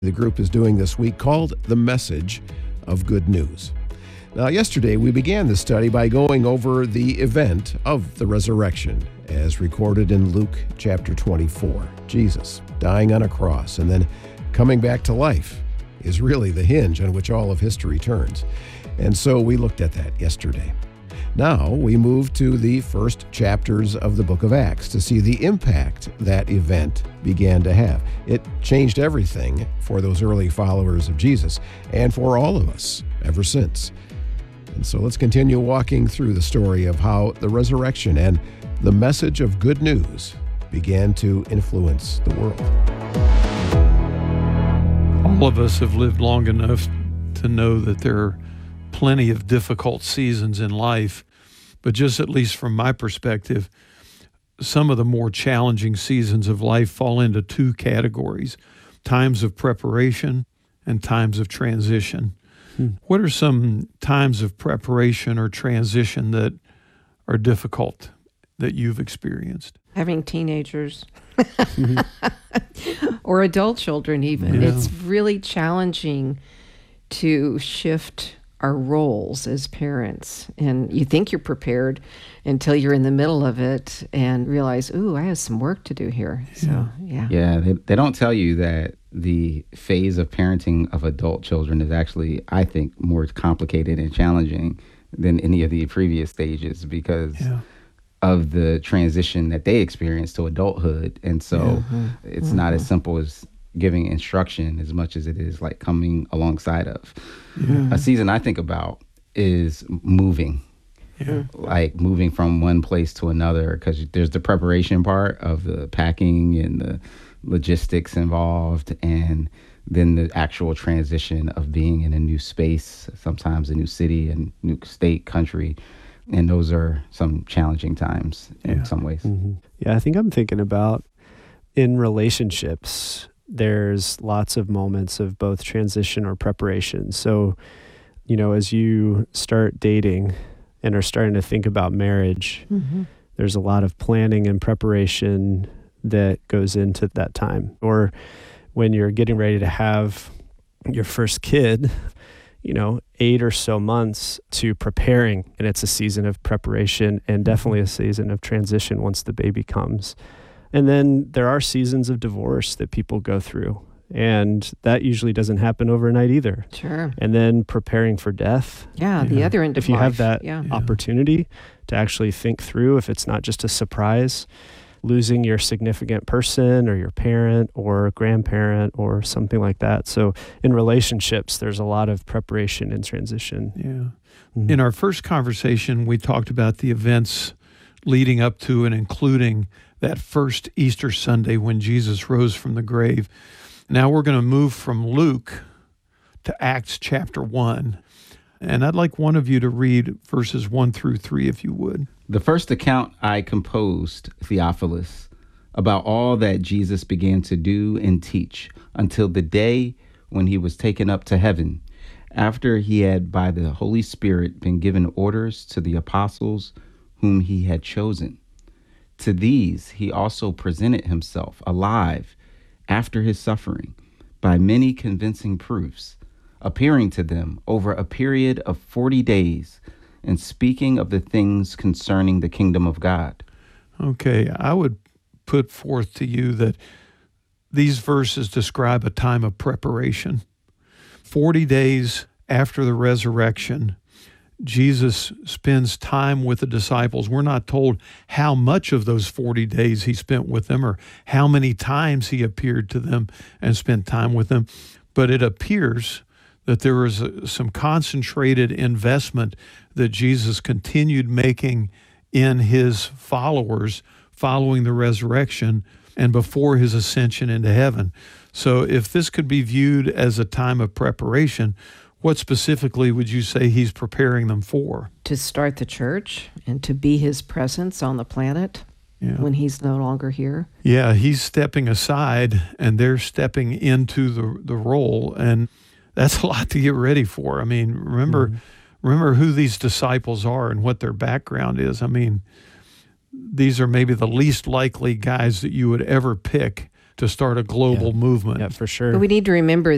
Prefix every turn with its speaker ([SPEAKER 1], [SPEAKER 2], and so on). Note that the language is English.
[SPEAKER 1] the group is doing this week called The Message of Good News. Now, yesterday we began the study by going over the event of the resurrection as recorded in Luke chapter 24. Jesus dying on a cross and then coming back to life is really the hinge on which all of history turns. And so we looked at that yesterday. Now we move to the first chapters of the book of Acts to see the impact that event began to have. It changed everything for those early followers of Jesus and for all of us ever since. And so let's continue walking through the story of how the resurrection and the message of good news began to influence the world.
[SPEAKER 2] All of us have lived long enough to know that there are plenty of difficult seasons in life, but just at least from my perspective, some of the more challenging seasons of life fall into two categories: times of preparation and times of transition. What are some times of preparation or transition that are difficult that you've experienced?
[SPEAKER 3] Having teenagers or adult children even.
[SPEAKER 2] Yeah.
[SPEAKER 3] It's really challenging to shift our roles as parents. And you think you're prepared until you're in the middle of it and realize, ooh, I have some work to do here. So, yeah.
[SPEAKER 4] Yeah, they don't tell you that the phase of parenting of adult children is actually, I think, more complicated and challenging than any of the previous stages because of the transition that they experience to adulthood. And so it's not as simple as giving instruction as much as it is like coming alongside of. A season I think about is moving. Like moving from one place to another, because there's the preparation part of the packing and the logistics involved, and then the actual transition of being in a new space, sometimes a new city and new state, country. And those are some challenging times in some ways.
[SPEAKER 5] Yeah, I think I'm thinking about in relationships, there's lots of moments of both transition or preparation. So, you know, as you start dating and are starting to think about marriage, there's a lot of planning and preparation that goes into that time. Or when you're getting ready to have your first kid, 8 or so months to preparing, and it's a season of preparation and definitely a season of transition once the baby comes. And then there are seasons of divorce that people go through, and that usually doesn't happen overnight either.
[SPEAKER 3] Sure.
[SPEAKER 5] And then preparing for death.
[SPEAKER 3] Yeah, the other end of
[SPEAKER 5] if you
[SPEAKER 3] life.
[SPEAKER 5] have that opportunity to actually think through, if it's not just a surprise, losing your significant person or your parent or grandparent or something like that. So in relationships, there's a lot of preparation and transition.
[SPEAKER 2] In our first conversation, we talked about the events leading up to and including that first Easter Sunday when Jesus rose from the grave. Now we're going to move from Luke to Acts chapter 1. And I'd like one of you to read verses 1 through 3, if you would.
[SPEAKER 4] The first account I composed, Theophilus, about all that Jesus began to do and teach until the day when he was taken up to heaven, after he had by the Holy Spirit been given orders to the apostles whom he had chosen. To these he also presented himself alive after his suffering by many convincing proofs, appearing to them over a period of 40 days and speaking of the things concerning the kingdom of God.
[SPEAKER 2] Okay, I would put forth to you that these verses describe a time of preparation. 40 days after the resurrection, Jesus spends time with the disciples. We're not told how much of those 40 days he spent with them or how many times he appeared to them and spent time with them, but it appears that there was some concentrated investment that Jesus continued making in his followers following the resurrection and before his ascension into heaven. So if this could be viewed as a time of preparation, what specifically would you say he's preparing them for?
[SPEAKER 3] To start the church and to be his presence on the planet when he's no longer here.
[SPEAKER 2] Yeah, he's stepping aside and they're stepping into the role, and that's a lot to get ready for. I mean, remember who these disciples are and what their background is. I mean, these are maybe the least likely guys that you would ever pick to start a global movement.
[SPEAKER 5] Yeah, for sure.
[SPEAKER 3] But we need to remember